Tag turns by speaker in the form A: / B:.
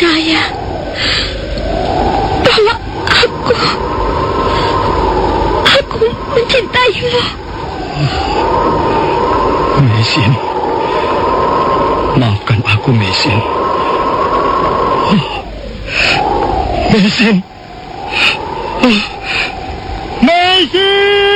A: percaya bahwa aku mencintaimu.
B: Mesin, maafkan aku, Mesin. Mesin. Mesin.